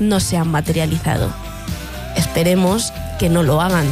no se han materializado. Esperemos que no lo hagan.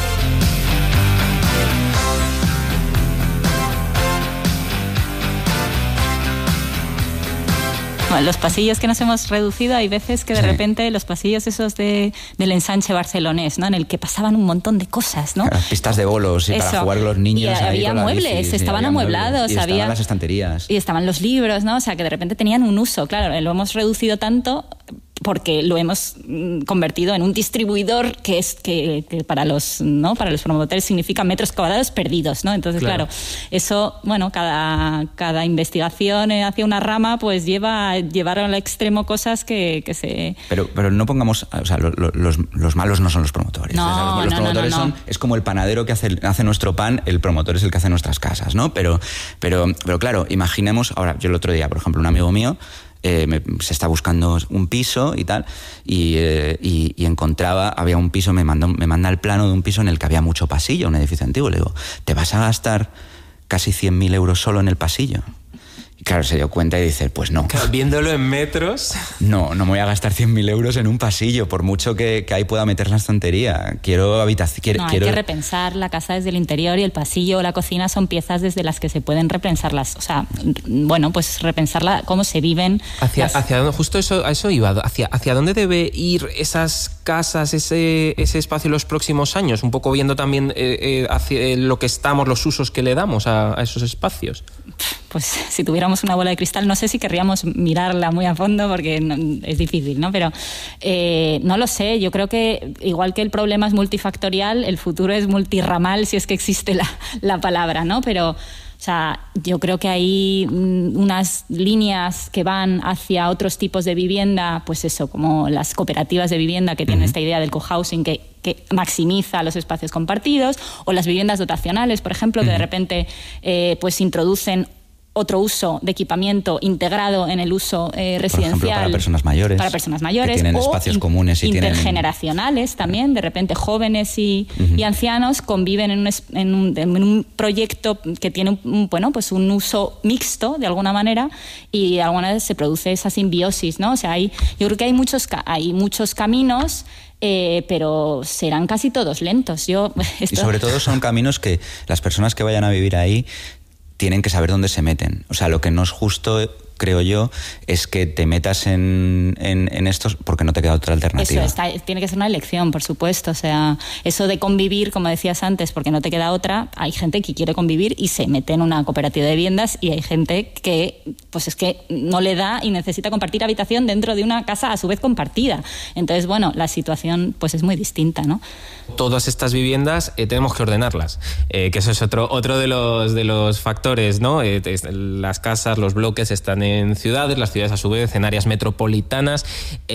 Los pasillos que nos hemos reducido, hay veces que de repente los pasillos esos del ensanche barcelonés, ¿no? En el que pasaban un montón de cosas, ¿no? Las pistas de bolos y para jugar los niños. Y había muebles, bici, estaban amueblados. Y estaban las estanterías. Y estaban los libros, ¿no? O sea, que de repente tenían un uso. Claro, lo hemos reducido tanto porque lo hemos convertido en un distribuidor que para los promotores significa metros cuadrados perdidos, ¿no? Entonces, claro, eso, bueno, cada investigación hacia una rama pues llevar al extremo cosas que se... Pero no pongamos... O sea, los malos no son los promotores. No, los promotores son... Es como el panadero que hace nuestro pan, el promotor es el que hace nuestras casas, ¿no? Pero claro, imaginemos... Ahora, yo el otro día, por ejemplo, un amigo mío se está buscando un piso y tal, y había un piso, me manda el plano de un piso en el que había mucho pasillo, un edificio antiguo. Le digo, ¿te vas a gastar casi 100.000 euros solo en el pasillo? Y claro, se dio cuenta y dice, pues no. Claro, viéndolo en metros... No me voy a gastar 100.000 euros en un pasillo, por mucho que ahí pueda meter la estantería. Quiero habitación... Hay que repensar la casa desde el interior, y el pasillo o la cocina son piezas desde las que se pueden repensarlas. O sea, bueno, pues repensarla, cómo se viven... Hacia dónde, justo a eso iba. ¿Hacia dónde debe ir esas casas, ese espacio en los próximos años? Un poco viendo también hacia lo que estamos, los usos que le damos a esos espacios. Pues si tuviéramos una bola de cristal, no sé si querríamos mirarla muy a fondo porque es difícil, ¿no? Pero no lo sé, yo creo que igual que el problema es multifactorial, el futuro es multirramal, si es que existe la palabra, ¿no? Pero, o sea, yo creo que hay unas líneas que van hacia otros tipos de vivienda, pues eso, como las cooperativas de vivienda que tienen esta idea del cohousing que maximiza los espacios compartidos, o las viviendas dotacionales, por ejemplo, que de repente pues introducen otro uso de equipamiento integrado en el uso residencial. Por ejemplo, para personas mayores. Que tienen espacios comunes y intergeneracionales también. De repente, jóvenes y ancianos conviven en un proyecto que tiene un uso mixto, de alguna manera, y de alguna vez se produce esa simbiosis, ¿no? O sea, yo creo que hay muchos caminos, pero serán casi todos lentos. Y sobre todo son caminos que las personas que vayan a vivir ahí tienen que saber dónde se meten. O sea, lo que no es justo, creo yo, es que te metas en estos porque no te queda otra alternativa. Eso, tiene que ser una elección, por supuesto. O sea, eso de convivir, como decías antes, porque no te queda otra, hay gente que quiere convivir y se mete en una cooperativa de viviendas, y hay gente que pues es que no le da y necesita compartir habitación dentro de una casa a su vez compartida. Entonces, bueno, la situación pues es muy distinta, ¿no? Todas estas viviendas tenemos que ordenarlas, que eso es otro de los factores, ¿no? Las casas, los bloques están en ciudades, las ciudades a su vez en áreas metropolitanas,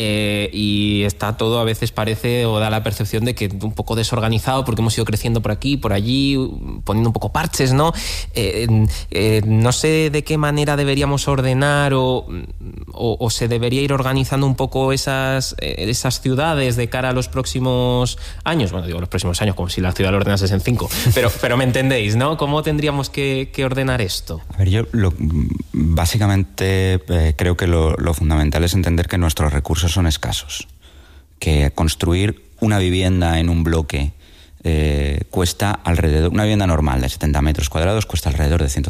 y está todo, a veces parece o da la percepción de que un poco desorganizado porque hemos ido creciendo por aquí, por allí, poniendo un poco parches, ¿no? No sé de qué manera deberíamos ordenar o se debería ir organizando un poco esas ciudades de cara a los próximos años. Bueno, digo los próximos años como si la ciudad lo ordenases en 5, pero me entendéis, ¿no? ¿Cómo tendríamos que ordenar esto? A ver, yo básicamente creo que lo fundamental es entender que nuestros recursos son escasos, que construir una vivienda en un bloque cuesta alrededor, una vivienda normal de 70 metros cuadrados cuesta alrededor de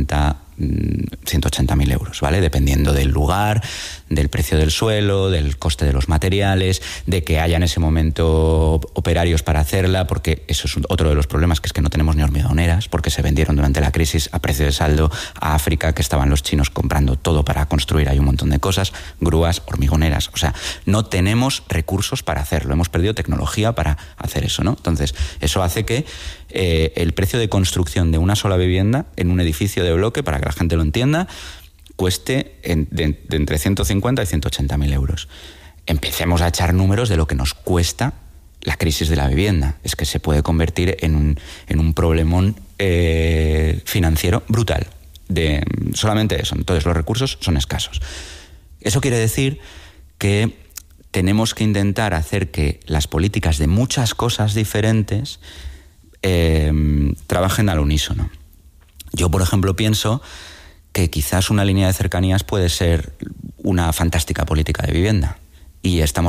180.000 euros, ¿vale? Dependiendo del lugar, del precio del suelo, del coste de los materiales, de que haya en ese momento operarios para hacerla, porque eso es otro de los problemas, que es que no tenemos ni hormigoneras, porque se vendieron durante la crisis a precio de saldo a África, que estaban los chinos comprando todo para construir ahí un montón de cosas, grúas, hormigoneras, o sea, no tenemos recursos para hacerlo, hemos perdido tecnología para hacer eso, ¿no? Entonces, eso hace que el precio de construcción de una sola vivienda en un edificio de bloque, para que la gente lo entienda, cueste de entre 150 y 180.000 euros. Empecemos a echar números de lo que nos cuesta la crisis de la vivienda. Es que se puede convertir en un problemón financiero brutal. Solamente eso. Entonces, los recursos son escasos. Eso quiere decir que tenemos que intentar hacer que las políticas de muchas cosas diferentes trabajen al unísono. Yo, por ejemplo, pienso que quizás una línea de cercanías puede ser una fantástica política de vivienda, y estamos